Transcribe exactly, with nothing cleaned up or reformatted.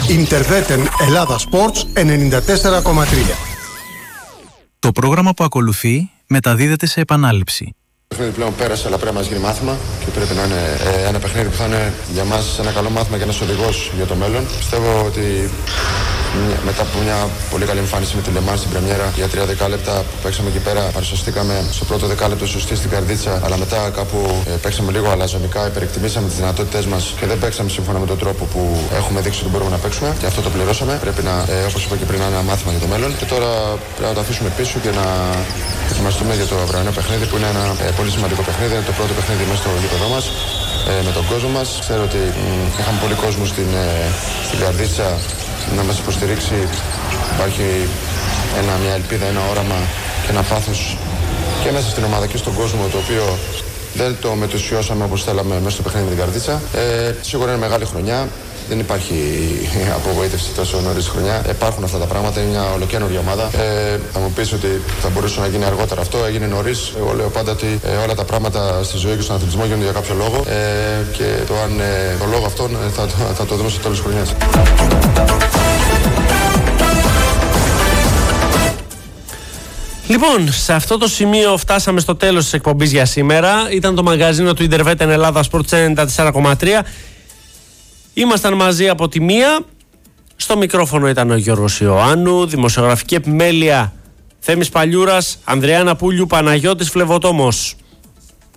Ιντερβέτεν Ελλάδα Sports ενενήντα τέσσερα κόμμα τρία. Το πρόγραμμα που ακολουθεί μεταδίδεται σε επανάληψη. Το παιχνίδι πλέον πέρασε, αλλά πρέπει να μας γίνει μάθημα και πρέπει να είναι ε, ένα παιχνίδι που θα είναι για μας ένα καλό μάθημα και ένας οδηγός για το μέλλον. Πιστεύω ότι μετά από μια πολύ καλή εμφάνιση με τη Λεμάν στην πρεμιέρα για τρία δεκάλεπτα που παίξαμε εκεί πέρα, παρουσιαστήκαμε στο πρώτο δεκάλεπτο σωστή στην καρδίτσα, αλλά μετά κάπου ε, παίξαμε λίγο αλαζονικά, υπερεκτιμήσαμε τις δυνατότητές μας και δεν παίξαμε σύμφωνα με τον τρόπο που έχουμε δείξει ότι μπορούμε να παίξουμε. Και αυτό το πληρώσαμε. Πρέπει να, ε, όπως είπα και πριν, να είναι ένα μάθημα για το μέλλον. Και τώρα πρέπει να το αφήσουμε πίσω και να ετοιμαστούμε για το αυριανό παιχνίδι που είναι ένα ε, πολύ σημαντικό παιχνίδι. Είναι το πρώτο παιχνίδι μέσα στο γήπεδό μας ε, με τον κόσμο μας. Ξέρω ότι μ, είχαμε πολύ κόσμο στην, ε, στην καρδίτσα να μας υποστηρίξει. Υπάρχει ένα, μια ελπίδα, ένα όραμα και ένα πάθος και μέσα στην ομάδα και στον κόσμο, το οποίο δεν το μετουσιώσαμε όπως θέλαμε μέσα στο παιχνίδι με την καρδίτσα. Ε, σίγουρα είναι μεγάλη χρονιά. Δεν υπάρχει απογοήτευση τόσο νωρίς χρονιά. Υπάρχουν αυτά τα πράγματα, είναι μια ολοκαίνουργια ομάδα. Ε, θα μου πεις ότι θα μπορούσε να γίνει αργότερα αυτό, έγινε νωρίς. Εγώ λέω πάντα ότι ε, όλα τα πράγματα στη ζωή και στον αθλητισμό γίνονται για κάποιο λόγο. Ε, και το αν ε, το λόγο αυτόν ε, θα, θα το δούμε στο τέλος της χρονιάς. Λοιπόν, σε αυτό το σημείο φτάσαμε στο τέλος της εκπομπής για σήμερα. Ήταν το μαγαζίνο του Ιντερβέτεν Ελλάδα Sports ενενήντα τέσσερα κόμμα τρία. Ήμασταν μαζί από τη μία. Στο μικρόφωνο ήταν ο Γιώργος Ιωάννου, δημοσιογραφική επιμέλεια Θέμης Παλιούρας, Ανδριάννα Πούλιου, Παναγιώτης Φλεβοτόμος.